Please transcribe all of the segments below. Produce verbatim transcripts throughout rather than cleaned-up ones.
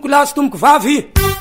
lahy sy tomboky vavy.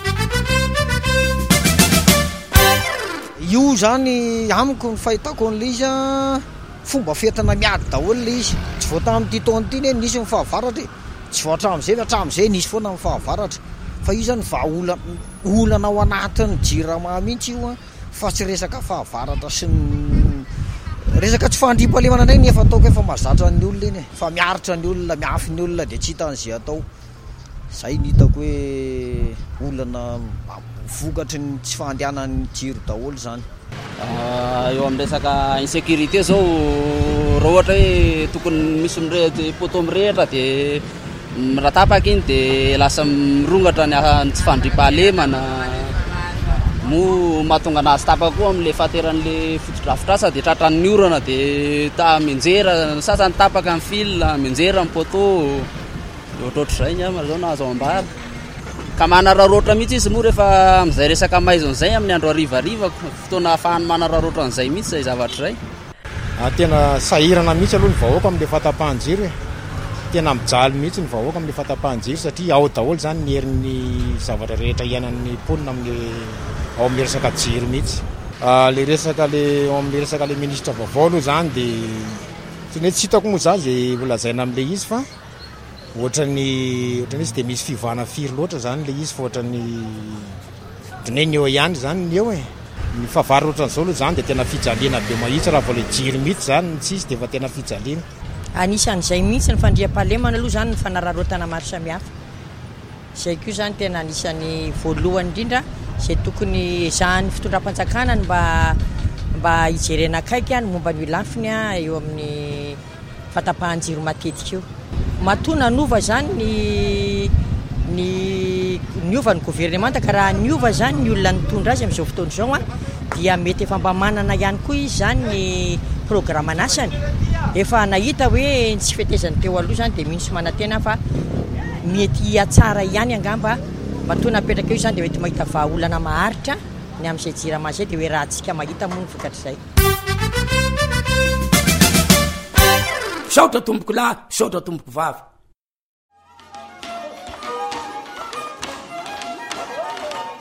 Io zany amiko ny fahitako an'le izy a fomba fetana miady daholo le izy. Tsy voata amin'ity taona ity ne nisy mifahavaratra, tsy voatra amin'izay fa hatramin'izay nisy foana mifahavaratra. Fa io zany vahaolana olana ao anatin'ny jirama mihitsy io a, fa tsy resaka fahavaratra sy ny resaka tsy fandriam-pahalemana ndray nefa ataoko efa mahazatra ny olona iny e, fa miaritra ny olona, miafy ny olona dia tsy hitan'izay atao. Zay ny hitako hoe olana vokatry ny tsy fandehanan'ny jiro daholo zany. Eo amin'ny resaka insécurité zao raha ohatra hoe tokony misy mirehitra poto mirehitra dia miratapaka iny dia lasa mirongatra ny tsy fandriam-pahalemana mo mahatonga anazy tapaka koa amin'le fahateran'le fotodrafitrasa dia tratran'ny orana dia ta menjera sasany tapaka amin'ny fil menjera amin'ny poto ohatrohatr'izay ny amana zao nahazo ambara ka manararoatra mihitsy izy moa rehefa amin'izay resaka maizon'izay amin'ny andro harivariva fotoana ahafahany manararoatra an'izay mihitsy izay zavatra izay. Tena sahirana mihitsy aloha ny vahoaka amin'le fahatapahan-jiro e, tena mijaly mihitsy ny vahoaka amin'le fahatapahan-jiro satria ao daholo zany ny herin'ny zavatra rehetra iainan'ny mponina amin'le ao amin'ny resaka jiro mihitsy. Le resaka le ao amin'ny resaka le ministra vaovao aloha zany dia tsy ne tsy hitako moa zany izay volazaina amin'le izy fa ohatrany ohatrany izy dia misy fivana firy loatra zany le izy fa ohatrany ohatrany ny eo ihany zany ny eo e. Ny fahavary ohatran'izao aloha zany dia tena fijaliana be mahitsy raha vao le jiro mihitsy zany ny tsisy dia efa tena fijaliana. Anisan'izay mihitsy ny fandriam-pahalemana aloha zany ny fanararotana maro samihafa. Izay koa zany tena anisan'ny voalohany indrindra izay tokony ezahan'ny fitondram-panjakana mba mba hijerena akaiky any momba ny lafiny a eo amin'ny fahatapahan-jiro matetika io. Matoa nanova zany ny ny niova ny gouvernemanta ka raha niova zany ny olona nitondra azy amin'izao fotoana izao a dia mety efa mba manana ihany koa izy zany ny programme anasany. Efa nahita hoe tsy fetezany teo aloha zany dia mihintsy manantena fa mety atsara ihany angamba matoa napetraka eo zany dia mety mahita vahaolana maharitra ny amin'izay jirama izay dia hoe raha antsika mahita moa ny vokatr'izay. Saotra tomboky lahy, saotra tomboky vavy.